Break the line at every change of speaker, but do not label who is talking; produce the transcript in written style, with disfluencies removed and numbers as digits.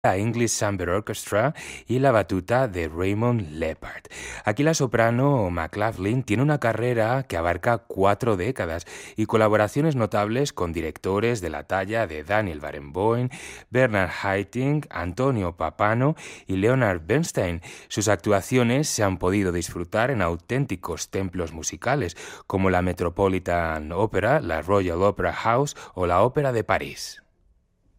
la English Chamber Orchestra y la batuta de Raymond Leppard. Aquí la soprano McLaughlin tiene una carrera que abarca 4 décadas y colaboraciones notables con directores de la talla de Daniel Barenboim, Bernard Haitink, Antonio Papano y Leonard Bernstein. Sus actuaciones se han podido disfrutar en auténticos templos musicales como la Metropolitan Opera, la Royal Opera House o la Ópera de París.